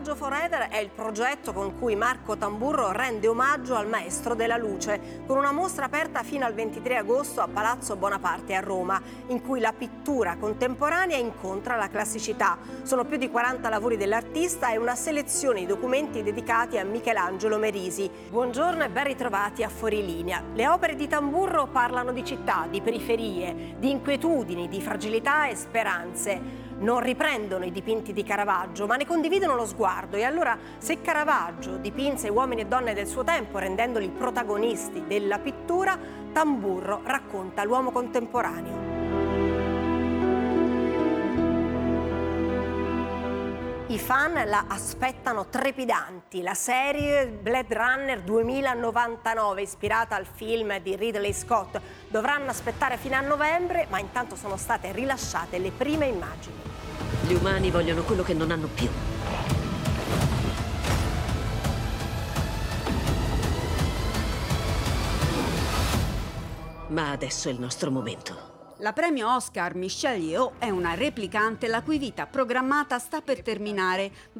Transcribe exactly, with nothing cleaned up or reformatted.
Caravaggio Forever è il progetto con cui Marco Tamburro rende omaggio al maestro della luce, con una mostra aperta fino al ventitré agosto a Palazzo Bonaparte a Roma, in cui la pittura contemporanea incontra la classicità. Sono più di quaranta lavori dell'artista e una selezione di documenti dedicati a Michelangelo Merisi. Buongiorno e ben ritrovati a Fuorilinea. Le opere di Tamburro parlano di città, di periferie, di inquietudini, di fragilità e speranze. Non riprendono i dipinti di Caravaggio, ma ne condividono lo sguardo. E allora, se Caravaggio dipinse uomini e donne del suo tempo, rendendoli protagonisti della pittura, Tamburro racconta l'uomo contemporaneo. I fan la aspettano trepidanti. La serie Blade Runner duemilanovantanove, ispirata al film di Ridley Scott, dovranno aspettare fino a novembre, ma intanto sono state rilasciate le prime immagini. Gli umani vogliono quello che non hanno più. Ma adesso è il nostro momento. La premio Oscar Michelle Yeoh è una replicante la cui vita programmata sta per terminare.